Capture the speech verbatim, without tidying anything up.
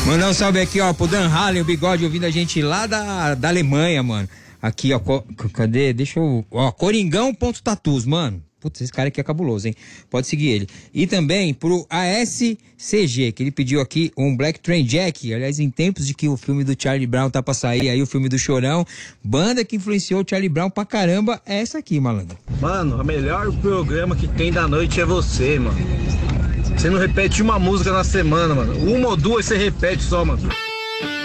Mandar um salve aqui, ó, pro Dan Hallen, o bigode, ouvindo a gente lá da, da Alemanha, mano. Aqui, ó, co, cadê? Deixa eu... Ó, Coringão.tatus, mano. Putz, esse cara aqui é cabuloso, hein? Pode seguir ele. E também pro A S C G, que ele pediu aqui um Black Train Jack. Aliás, em tempos de que o filme do Charlie Brown tá pra sair, aí o filme do Chorão, banda que influenciou o Charlie Brown pra caramba é essa aqui, malandro. Mano, o melhor programa que tem da noite é você, mano. Você não repete uma música na semana, mano. Uma ou duas você repete só, mano.